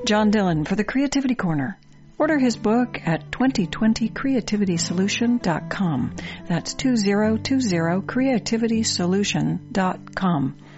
John Dillon for the Creativity Corner. Order his book at 2020creativitysolution.com. That's 2020creativitysolution.com.